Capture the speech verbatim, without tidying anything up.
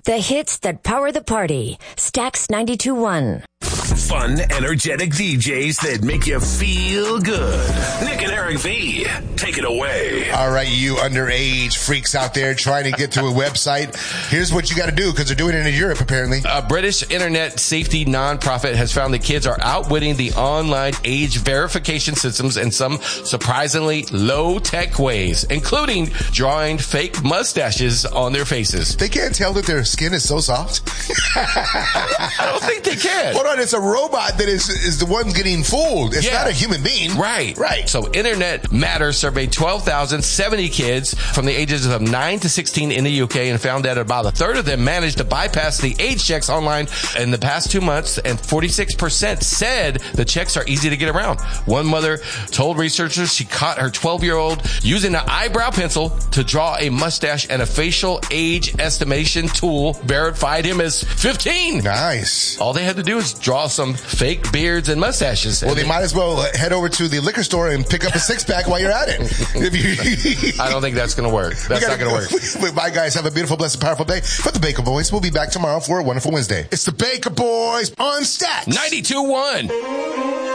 The hits that power the party. Stax ninety-two point one. Fun, energetic D Js that make you feel good. Nick and Eric V, take it away. All right, you underage freaks out there trying to get to a website. Here's what you got to do, because they're doing it in Europe, apparently. A British internet safety nonprofit has found that kids are outwitting the online age verification systems in some surprisingly low-tech ways, including drawing fake mustaches on their faces. They can't tell that their skin is so soft? I don't think they can. Hold on, it's a robot that is is the one getting fooled. It's Yeah. not a human being. Right. Right. So Internet Matters surveyed twelve thousand seventy kids from the ages of nine to sixteen in the U K and found that about a third of them managed to bypass the age checks online in the past two months, and forty-six percent said the checks are easy to get around. One mother told researchers she caught her twelve-year-old using an eyebrow pencil to draw a mustache, and a facial age estimation tool verified him as fifteen. Nice. All they had to do is draw some fake beards and mustaches. Well, and they might as well head over to the liquor store and pick up a six-pack while you're at it. If you, I don't think that's going to work. That's not going to work. Bye, guys. Have a beautiful, blessed, powerful day. For the Baker Boys, we'll be back tomorrow for a wonderful Wednesday. It's the Baker Boys on Stax ninety-two point one.